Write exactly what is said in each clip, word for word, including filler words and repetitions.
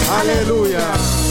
Aleluya.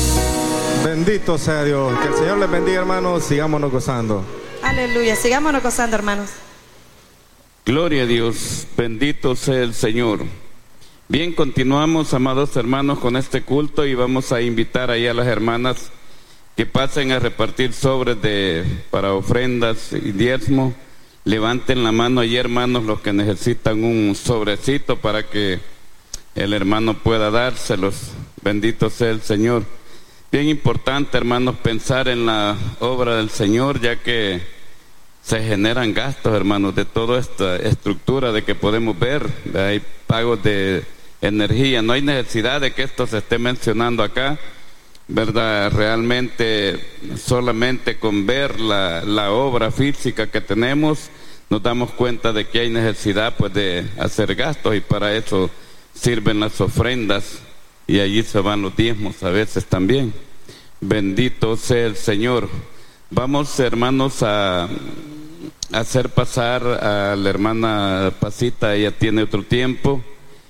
Bendito sea Dios. Que el Señor les bendiga, hermanos. Sigámonos gozando. Aleluya. Sigámonos gozando, hermanos. Gloria a Dios. Bendito sea el Señor. Bien, continuamos, amados hermanos, con este culto y vamos a invitar ahí a las hermanas que pasen a repartir sobres de, para ofrendas y diezmo. Levanten la mano ahí, hermanos, los que necesitan un sobrecito para que el hermano pueda dárselos. Bendito sea el Señor. Bien importante, hermanos, pensar en la obra del Señor, ya que se generan gastos, hermanos, de toda esta estructura de que podemos ver. Hay pagos de energía. No hay necesidad de que esto se esté mencionando acá, ¿verdad? Realmente solamente con ver la, la obra física que tenemos nos damos cuenta de que hay necesidad, pues, de hacer gastos, y para eso sirven las ofrendas y allí se van los diezmos a veces también. Bendito sea el Señor. Vamos, hermanos, a, a hacer pasar a la hermana Pasita. Ella tiene otro tiempo,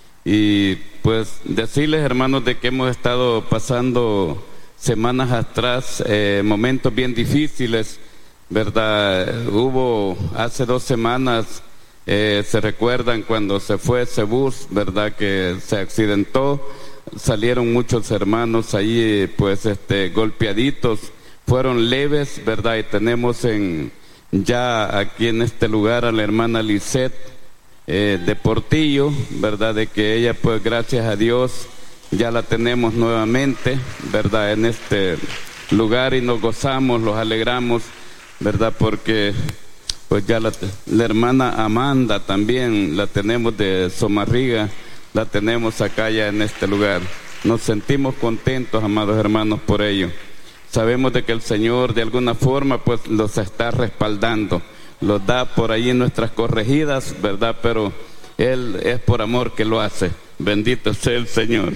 y pues decirles, hermanos, de que hemos estado pasando semanas atrás eh, momentos bien difíciles, ¿verdad? Hubo hace dos semanas, eh, se recuerdan cuando se fue ese bus, ¿verdad? Que se accidentó, salieron muchos hermanos ahí, pues, este, golpeaditos, fueron leves, ¿verdad? Y tenemos en, ya aquí en este lugar a la hermana Lisette eh, de Portillo, ¿verdad? De que ella, pues, gracias a Dios, ya la tenemos nuevamente, ¿verdad? En este lugar, y nos gozamos, los alegramos, ¿verdad? Porque pues ya la, la hermana Amanda también la tenemos de Somarriga, la tenemos acá ya en este lugar. Nos sentimos contentos, amados hermanos, por ello. Sabemos de que el Señor de alguna forma pues los está respaldando, los da por ahí en nuestras corregidas, ¿verdad? Pero Él es por amor que lo hace. Bendito sea el Señor.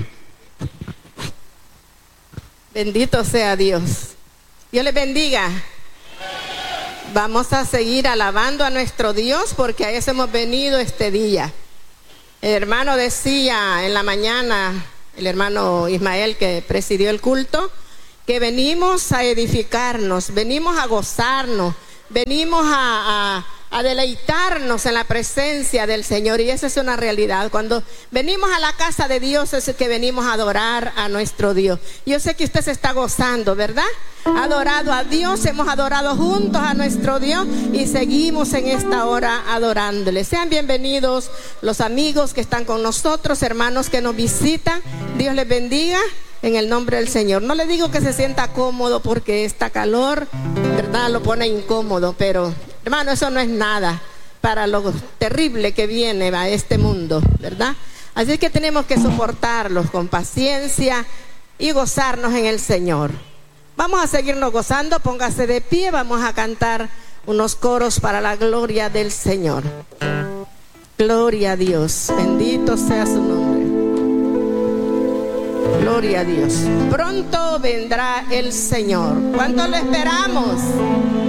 Bendito sea Dios. Dios les bendiga. Vamos a seguir alabando a nuestro Dios, porque a eso hemos venido este día. El hermano decía en la mañana, el hermano Ismael, que presidió el culto, que venimos a edificarnos, venimos a gozarnos, venimos a, a, a deleitarnos en la presencia del Señor, y esa es una realidad. Cuando venimos a la casa de Dios es que venimos a adorar a nuestro Dios. Yo sé que usted se está gozando, ¿verdad? Ha adorado a Dios, hemos adorado juntos a nuestro Dios y seguimos en esta hora adorándole. Sean bienvenidos los amigos que están con nosotros, hermanos que nos visitan. Dios les bendiga en el nombre del Señor. No le digo que se sienta cómodo, porque esta calor, ¿verdad?, lo pone incómodo, pero hermano, eso no es nada para lo terrible que viene a este mundo, ¿verdad? Así que tenemos que soportarlos con paciencia y gozarnos en el Señor. Vamos a seguirnos gozando, póngase de pie, vamos a cantar unos coros para la gloria del Señor. Gloria a Dios, bendito sea su nombre. Gloria a Dios. Pronto vendrá el Señor. ¿Cuánto lo esperamos?